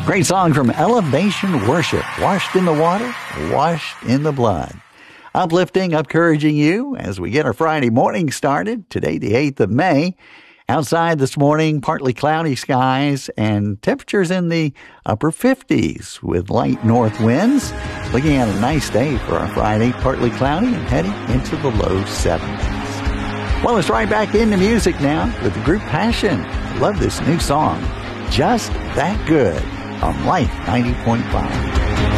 Great song from Elevation Worship. Washed in the water, washed in the blood. Uplifting, encouraging you as we get our Friday morning started. Today, the 8th of May. Outside this morning, partly cloudy skies and temperatures in the upper 50s with light north winds. Looking at a nice day for our Friday, partly cloudy and heading into the low 70s. Well, let's right back into music now with the group Passion. I love this new song, Just That Good, on Life 90.5.